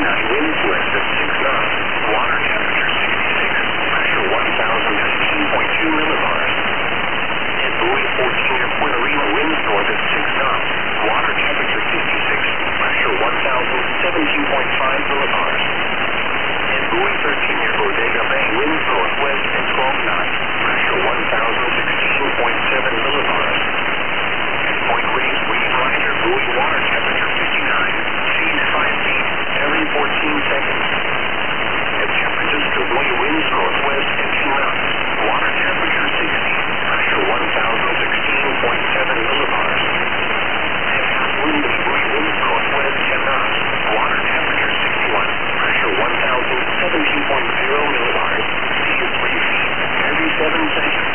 winds west at 6 knots. Water temperature 66. Pressure 1,019.2 millibars. At buoy 14 near Puerto Rico, winds north at 6 knots. Water temperature 56. Pressure 1,017.5 millibars. At buoy 13 near Bodega Bay, winds northwest at 12 knots. Pressure 1,016.7 millibars. At Point Reyes, Reef Rider, buoy water temperature 59. Seas 5 feet every 14 seconds. At San Francisco, buoy winds northwest at 2 knots. Water temperature 60. Pressure 1,016.7 millibars. At Half Moon Bay, buoy winds northwest 10 knots. Water temperature 61. Pressure 1,017.0 millibars. Seas 3 feet every 7 seconds.